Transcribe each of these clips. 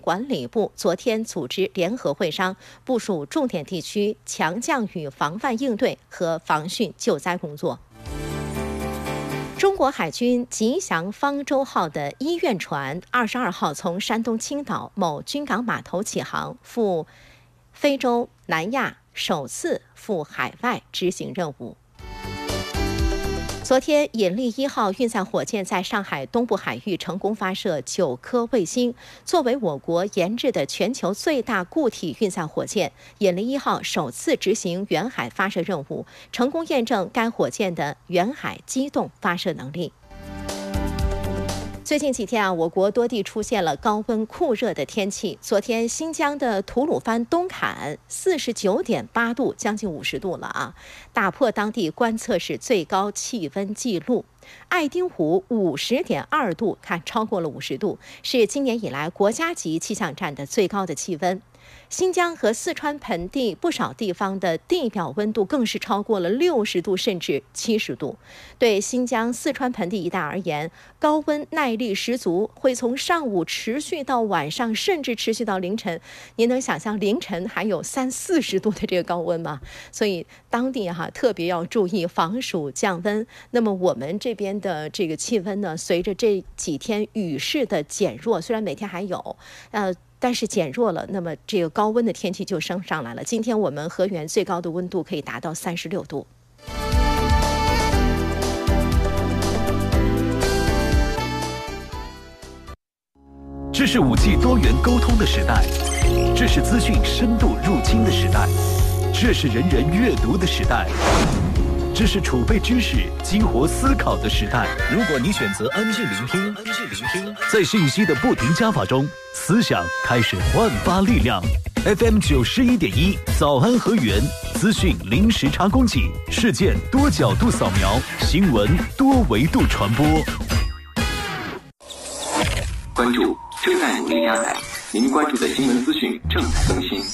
管理部昨天组织联合会商，部署重点地区强降雨防范应对和防汛救灾工作。中国海军吉祥方舟号的医院船22号从山东青岛某军港码头起航，赴非洲、南亚，首次赴海外执行任务。昨天，引力1号运载火箭在上海东部海域成功发射9颗卫星。作为我国研制的全球最大固体运载火箭，引力1号首次执行远海发射任务，成功验证该火箭的远海机动发射能力。最近几天我国多地出现了高温酷热的天气。昨天，新疆的吐鲁番东坎49.8度，将近50度了打破当地观测史最高气温纪录。爱丁湖50.2度，看超过了50度，是今年以来国家级气象站的最高的气温。新疆和四川盆地不少地方的地表温度更是超过了60度甚至70度。对新疆、四川盆地一带而言，高温耐力十足，会从上午持续到晚上，甚至持续到凌晨。您能想象凌晨还有30-40度的这个高温吗？所以当地特别要注意防暑降温。那么我们这边的这个气温呢，随着这几天雨势的减弱，虽然每天还有但是减弱了，那么这个高温的天气就升上来了。今天我们河源最高的温度可以达到36度。 这是5G 多元沟通的时代，这是资讯深度入侵的时代，这是人人阅读的时代，这是储备知识、激活思考的时代。如果你选择安静聆听，在信息的不停加法中，思想开始焕发力量。FM 91.1，早安河源，资讯零时差供给，事件多角度扫描，新闻多维度传播。 关注正在努力加载，您关注的新闻资讯正在更新。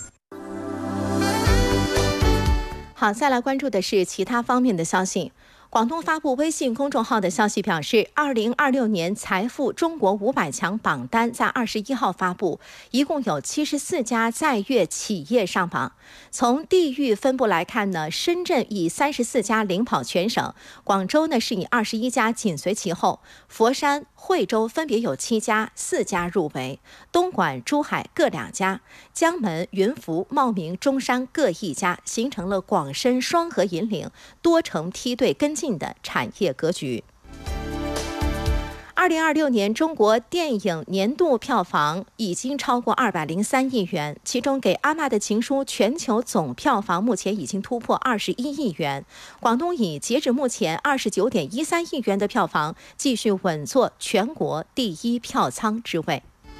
好，再来关注的是其他方面的消息。广东发布微信公众号的消息表示，2026年财富中国500强榜单在21号发布，一共有74家在粤企业上榜。从地域分布来看呢，深圳以34家领跑全省，广州呢是以21家紧随其后，佛山、惠州分别有7家、4家入围，东莞、珠海各2家，江门、云浮、茂名、中山各1家，形成了广深双核引领、多城梯队跟进的产业格局。2026年中国电影年度票房已经超过203亿元，其中给阿嬷的情书全球总票房目前已经突破21亿元。广东以截止目前29.13亿元的票房，继续稳坐全国第1票仓之位。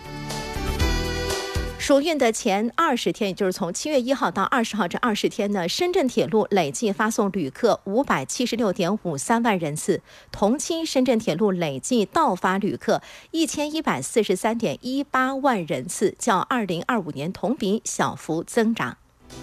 暑运的前20天，也就是从7月1号到20号这20天呢，深圳铁路累计发送旅客576.53万人次，同期深圳铁路累计到发旅客1143.18万人次，较2025年同比小幅增长。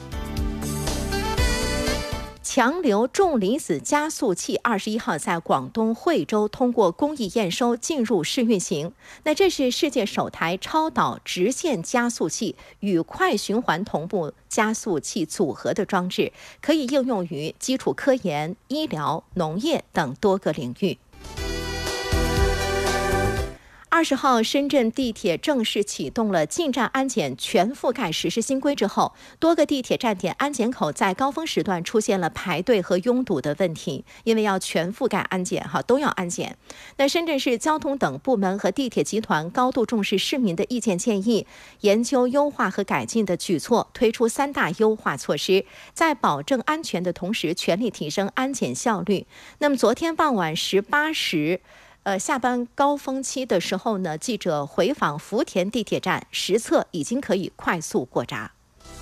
强流重离子加速器21号在广东惠州通过工艺验收进入试运行。那这是世界首台超导直线加速器与快循环同步加速器组合的装置，可以应用于基础科研、医疗、农业等多个领域。20号，深圳地铁正式启动了进站安检全覆盖实施新规之后，多个地铁站点安检口在高峰时段出现了排队和拥堵的问题，因为要全覆盖安检都要安检。那深圳市交通等部门和地铁集团高度重视市民的意见建议，研究优化和改进的举措，推出3大优化措施，在保证安全的同时，全力提升安检效率。那么昨天傍晚18时。下班高峰期的时候呢，记者回访福田地铁站，实测已经可以快速过闸。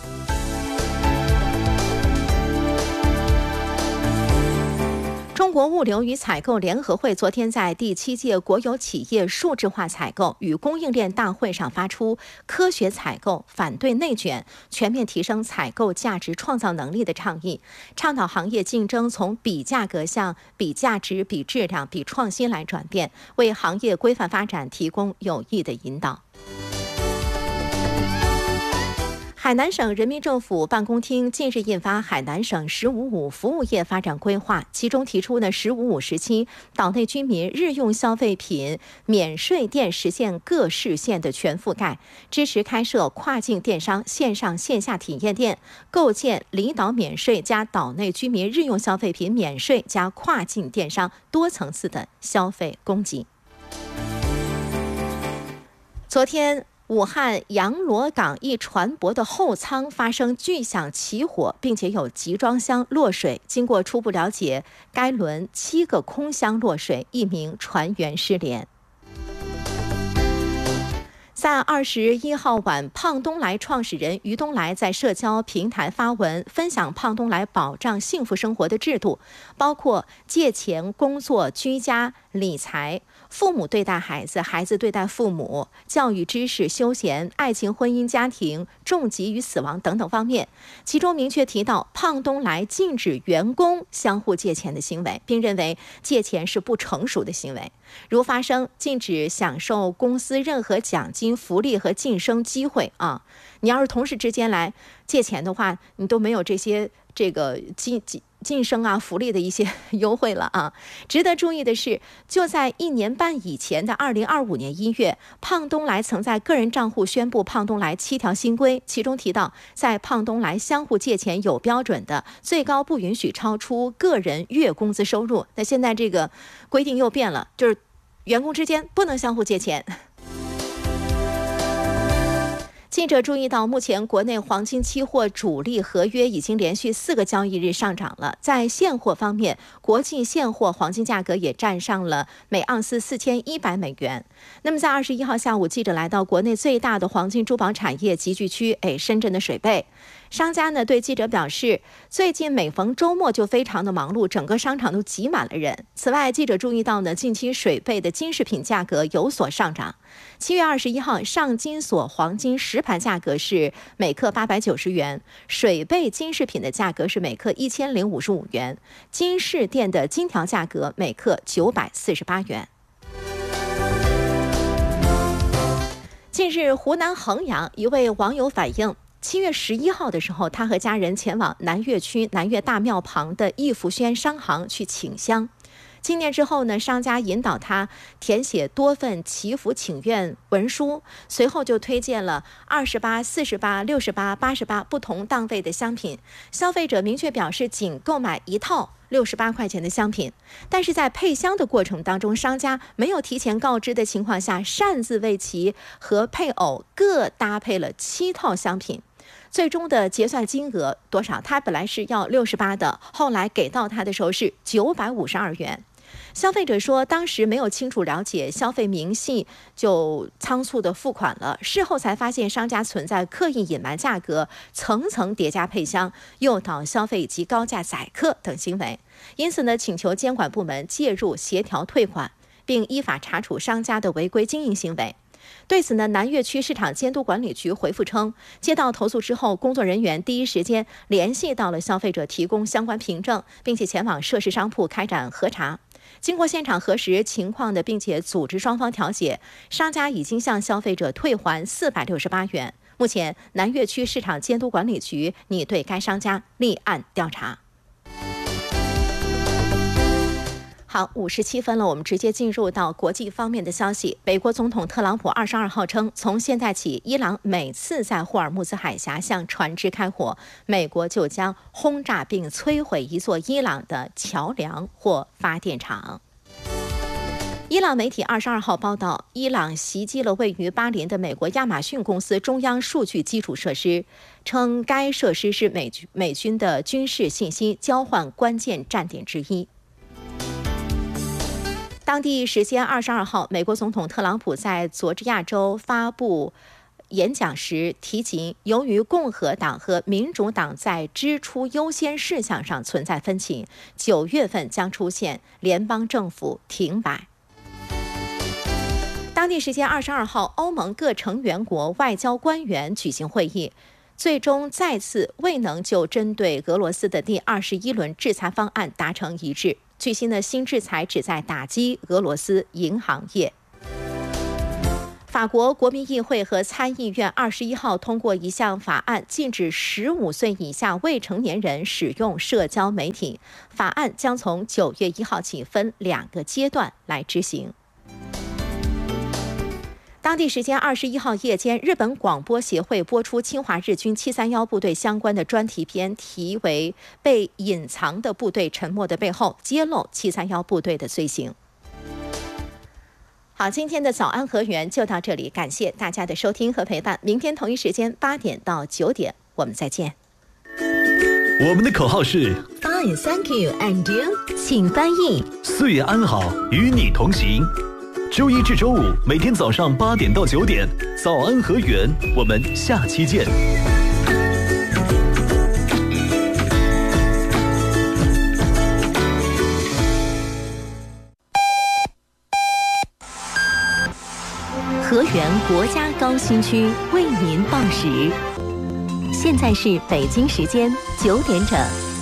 中国物流与采购联合会昨天在第7届国有企业数字化采购与供应链大会上发出科学采购、反对内卷、全面提升采购价值创造能力的倡议，倡导行业竞争从比价格向比价值、比质量、比创新来转变，为行业规范发展提供有益的引导。 海南省人民政府办公厅近日印发《海南省“15+5”服务业发展规划》，其中提出“15+5”时期，岛内居民日用消费品免税店实现各市县的全覆盖，支持开设跨境电商线上线下体验店，构建离岛免税加岛内居民日用消费品免税加跨境电商多层次的消费供给。昨天，武汉洋螺港一船舶的后舱发生巨响起火，并且有集装箱落水。经过初步了解，该轮7个空箱落水，1名船员失联。在21号晚，胖东来创始人于东来在社交平台发文，分享胖东来保障幸福生活的制度，包括借钱、工作、居家、理财、父母对待孩子、孩子对待父母、教育、知识、休闲、爱情、婚姻、家庭、重疾与死亡等等方面。其中明确提到，胖东来禁止员工相互借钱的行为，并认为借钱是不成熟的行为。如发生，禁止享受公司任何奖金、福利和晋升机会啊！你要是同事之间来借钱的话，你都没有这些晋升啊、福利的一些优惠了啊！值得注意的是，就在1年半以前的2025年1月，胖东来曾在个人账户宣布胖东来7条新规，其中提到，在胖东来相互借钱有标准的，最高不允许超出个人月工资收入。那现在这个规定又变了，就是员工之间不能相互借钱。记者注意到，目前国内黄金期货主力合约已经连续4个交易日上涨了。在现货方面，国际现货黄金价格也站上了每盎司4100美元。那么在21号下午，记者来到国内最大的黄金珠宝产业集聚区，深圳的水贝。商家呢对记者表示，最近每逢周末就非常的忙碌，整个商场都挤满了人。此外，记者注意到呢，近期水贝的金饰品价格有所上涨。7月21号，上金所黄金实盘价格是每克890元，水贝金饰品的价格是每克1055元，金饰店的金条价格每克948元。近日，湖南衡阳一位网友反映，7月11号的时候，他和家人前往南岳区南岳大庙旁的易福轩商行去请香。进店之后呢，商家引导他填写多份祈福请愿文书，随后就推荐了28、48、68、88不同档位的香品。消费者明确表示仅购买一套68块钱的香品，但是在配香的过程当中，商家没有提前告知的情况下，擅自为其和配偶各搭配了7套香品。最终的结算金额多少？他本来是要68的，后来给到他的时候是952元。消费者说，当时没有清楚了解消费明细，就仓促的付款了。事后才发现，商家存在刻意隐瞒价格、层层叠加配香、诱导消费及高价宰客等行为。因此呢，请求监管部门介入协调退款，并依法查处商家的违规经营行为。对此呢，南岳区市场监督管理局回复称，接到投诉之后，工作人员第一时间联系到了消费者，提供相关凭证，并且前往涉事商铺开展核查。经过现场核实情况的，并且组织双方调解，商家已经向消费者退还468元。目前，南岳区市场监督管理局拟对该商家立案调查。好，57分了，我们直接进入到国际方面的消息。美国总统特朗普22号称，从现在起，伊朗每次在霍尔木兹海峡向船只开火，美国就将轰炸并摧毁一座伊朗的桥梁或发电厂。伊朗媒体22号报道，伊朗袭击了位于巴林的美国亚马逊公司中央数据基础设施，称该设施是美军的军事信息交换关键站点之一。当地时间22号，美国总统特朗普在佐治亚州发布演讲时提及，由于共和党和民主党在支出优先事项上存在分歧，9月份将出现联邦政府停摆。当地时间22号，欧盟各成员国外交官员举行会议，最终再次未能就针对俄罗斯的第21轮制裁方案达成一致。据悉呢，新制裁旨在打击俄罗斯银行业。法法国国民议会和参议院21号通过一项法案，禁止15岁以下未成年人使用社交媒体。法案将从9月1号起分2个阶段来执行。当地时间21号夜间，日本广播协会播出侵华日军731部队相关的专题片，题为《被隐藏的部队沉没的背后》，揭露731部队的罪行。好，今天的早安河源就到这里，感谢大家的收听和陪伴。明天同一时间8点到9点，我们再见。 我们的口号是 Fine, thank you, and you？ 请翻译。 岁月安好，与你同行。周一至周五每天早上8点到9点，早安河源，我们下期见。 河源国家高新区为您报时，现在是北京时间9点整。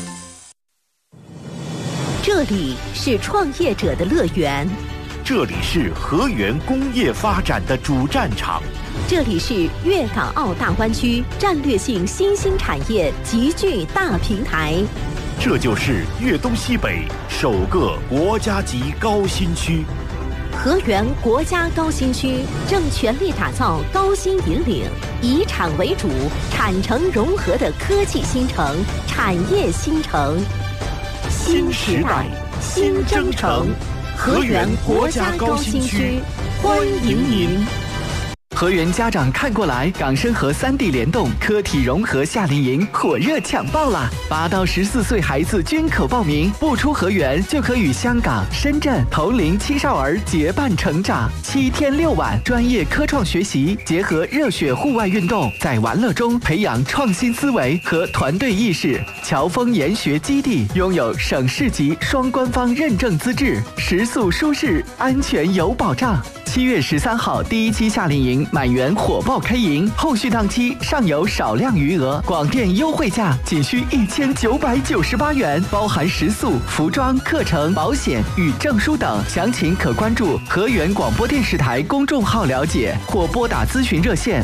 这里是创业者的乐园， 这里是河源工业发展的主战场， 这里是粤港澳大湾区战略性新兴产业集聚大平台， 这就是粤东西北首个国家级高新区。 河源国家高新区正全力打造高新引领、以产为主、产城融合的科技新城、产业新城。 新时代，新征程，河源国家高新区，欢迎您。 河源家长看过来，港深合3D 联动科体融合夏令营火热抢报啦！8到14岁孩子均可报名，不出河源就可与香港、深圳同龄青少儿结伴成长。7天6晚，专业科创学习结合热血户外运动，在玩乐中培养创新思维和团队意识。侨丰研学基地拥有省市级双官方认证资质，食宿舒适，安全有保障。7月13号第1期夏令营满员火爆开营，后续档期尚有少量余额，广电优惠价仅需1998元，包含食宿、服装、课程、保险与证书等。详情可关注河源广播电视台公众号了解，或拨打咨询热线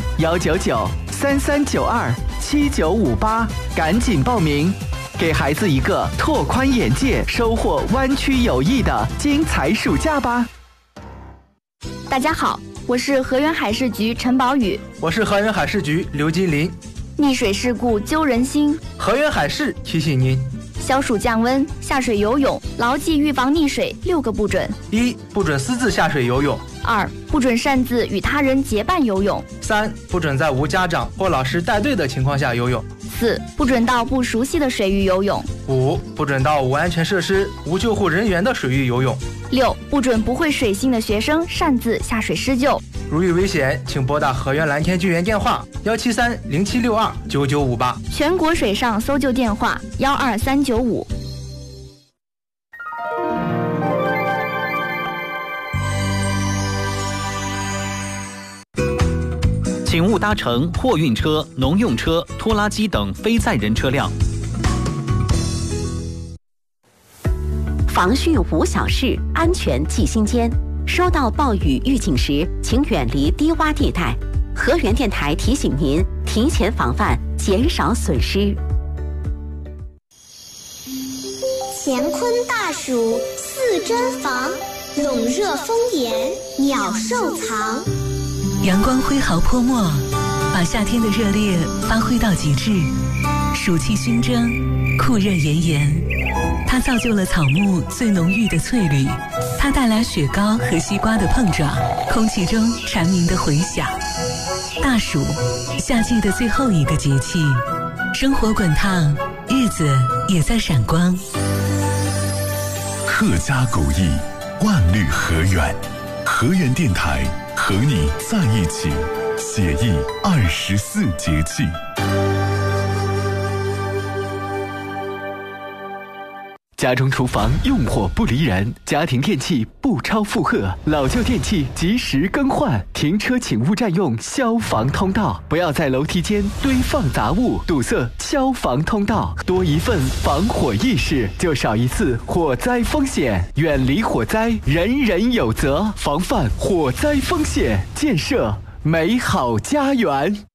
199-3392-7958，赶紧报名，给孩子一个拓宽眼界、收获湾区友谊的精彩暑假吧。 大家好，我是河源海事局陈宝宇。 我是河源海事局刘金林。 溺水事故揪人心， 河源海事提醒您： 消暑降温，下水游泳，牢记预防溺水6个不准。 1. 不准私自下水游泳。 2. 不准擅自与他人结伴游泳。 3. 不准在无家长或老师带队的情况下游泳。 4. 不准到不熟悉的水域游泳。 5. 不准到无安全设施、无救护人员的水域游泳。 6. 不准不会水性的学生擅自下水施救。 如遇危险，请拨打河源蓝天救援电话17307629958， 全国水上搜救电话12395。 请勿搭乘货运车、农用车、拖拉机等非载人车辆。 防汛无小事，安全记心间。收到暴雨预警时，请远离低洼地带。河源电台提醒您提前防范，减少损失。 乾坤大暑4珍防，冷热风炎鸟兽藏。 阳光挥毫泼墨，把夏天的热烈发挥到极致。暑气熏蒸，酷热炎炎，它造就了草木最浓郁的翠绿，它带来雪糕和西瓜的碰撞，空气中蝉鸣的回响。大暑，夏季的最后一个节气，生活滚烫，日子也在闪光。 客家古意，万绿河源，河源电台和你在一起，写意24节气。 家中厨房用火不离人，家庭电器不超负荷，老旧电器及时更换。停车请勿占用消防通道，不要在楼梯间堆放杂物，堵塞消防通道。多一份防火意识，就少一次火灾风险。远离火灾，人人有责。防范火灾风险，建设美好家园。